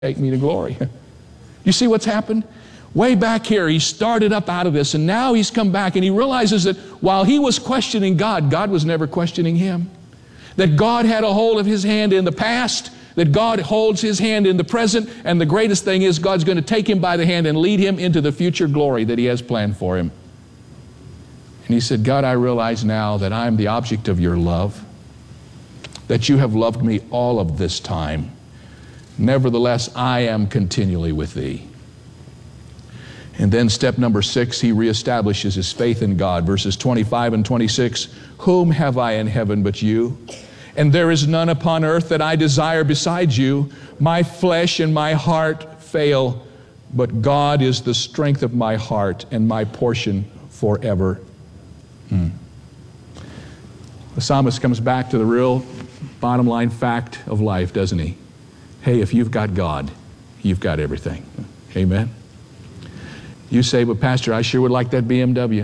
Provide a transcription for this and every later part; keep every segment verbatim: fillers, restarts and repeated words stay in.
take me to glory. You see what's happened? Way back here, he started up out of this, and now he's come back, and he realizes that while he was questioning God, God was never questioning him. That God had a hold of his hand in the past, that God holds his hand in the present, and the greatest thing is God's going to take him by the hand and lead him into the future glory that he has planned for him. And he said, God, I realize now that I'm the object of your love, that you have loved me all of this time. Nevertheless, I am continually with thee. And then step number six, he reestablishes his faith in God. Verses twenty-five and twenty-six, whom have I in heaven but you? And there is none upon earth that I desire besides you. My flesh and my heart fail, but God is the strength of my heart and my portion forever. Hmm. The psalmist comes back to the real bottom line fact of life, doesn't he? Hey, if you've got God, you've got everything. Amen? You say, but Pastor, I sure would like that B M W.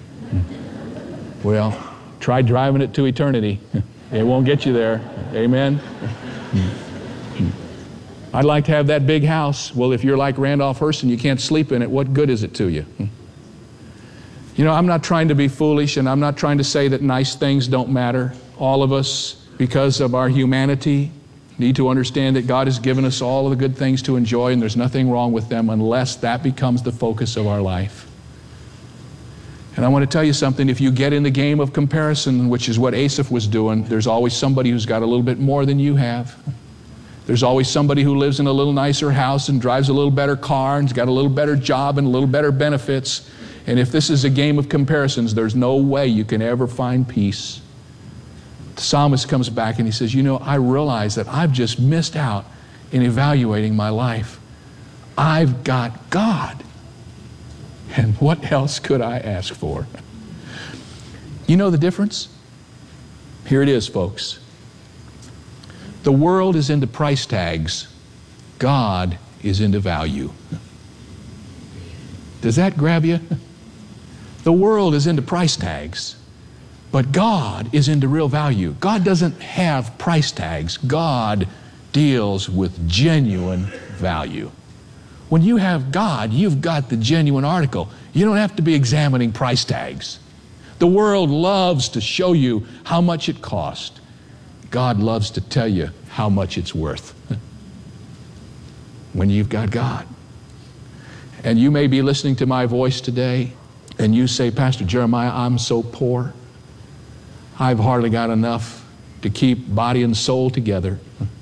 Well, try driving it to eternity. It won't get you there. Amen? I'd like to have that big house. Well, if you're like Randolph Hearst and you can't sleep in it, what good is it to you? You know, I'm not trying to be foolish, and I'm not trying to say that nice things don't matter. All of us, because of our humanity, need to understand that God has given us all of the good things to enjoy, and there's nothing wrong with them unless that becomes the focus of our life. And I want to tell you something, if you get in the game of comparison, which is what Asaph was doing, there's always somebody who's got a little bit more than you have. There's always somebody who lives in a little nicer house and drives a little better car and's got a little better job and a little better benefits. And if this is a game of comparisons, there's no way you can ever find peace. The psalmist comes back and he says, you know, I realize that I've just missed out in evaluating my life. I've got God. And what else could I ask for? You know the difference? Here it is, folks. The world is into price tags. God is into value. Does that grab you? The world is into price tags. But God is into real value. God doesn't have price tags. God deals with genuine value. When you have God, you've got the genuine article. You don't have to be examining price tags. The world loves to show you how much it cost. God loves to tell you how much it's worth. When you've got God. And you may be listening to my voice today, and you say, Pastor Jeremiah, I'm so poor. I've hardly got enough to keep body and soul together.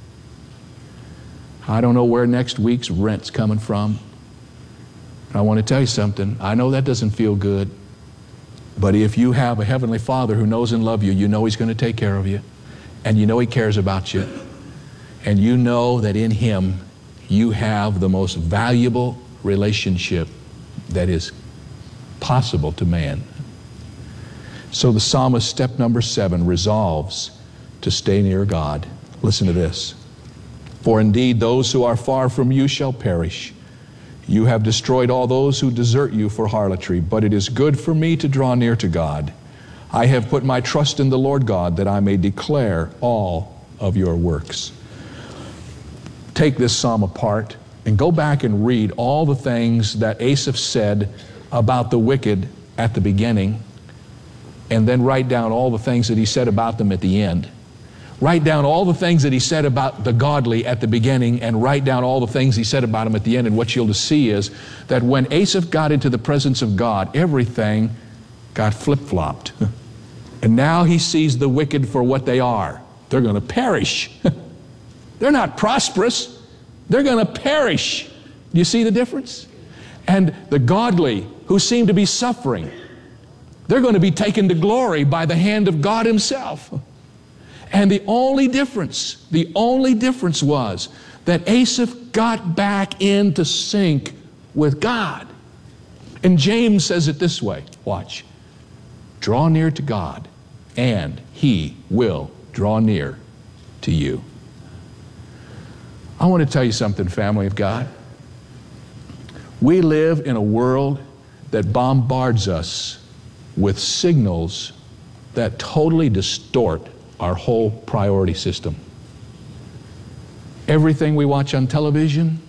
I don't know where next week's rent's coming from. I want to tell you something. I know that doesn't feel good, but if you have a Heavenly Father who knows and loves you, you know He's going to take care of you, and you know He cares about you, and you know that in Him you have the most valuable relationship that is possible to man. So the psalmist, step number seven, resolves to stay near God. Listen to this. For indeed those who are far from you shall perish. You have destroyed all those who desert you for harlotry, but it is good for me to draw near to God. I have put my trust in the Lord God that I may declare all of your works. Take this psalm apart and go back and read all the things that Asaph said about the wicked at the beginning, and then write down all the things that he said about them at the end. Write down all the things that he said about the godly at the beginning, and write down all the things he said about them at the end. And what you'll see is that when Asaph got into the presence of God, everything got flip-flopped. And now he sees the wicked for what they are. They're going to perish. They're not prosperous. They're going to perish. Do you see the difference? And the godly who seem to be suffering, they're going to be taken to glory by the hand of God Himself. And the only difference, the only difference was that Asaph got back into sync with God. And James says it this way, watch. Draw near to God, and He will draw near to you. I want to tell you something, family of God. We live in a world that bombards us with signals that totally distort our whole priority system. everything we watch on television,